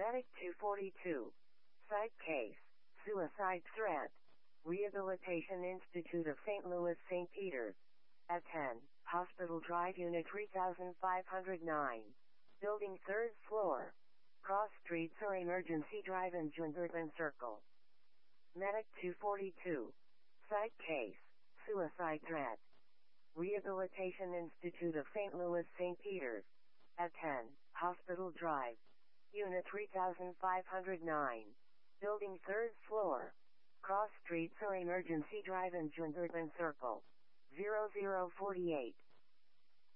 Medic 242. Site case. Suicide threat. Rehabilitation Institute of St. Louis St. Peter's. At 10, Hospital Drive Unit 3509. Building 3rd floor. Cross streets or Emergency Drive in Jungerban Circle. Medic 242. Site case. Suicide threat. Rehabilitation Institute of St. Louis St. Peter's. At 10, Hospital Drive. Unit 3509. Building 3rd floor. Cross streets or Emergency Drive in Jungerban Circle. 0048.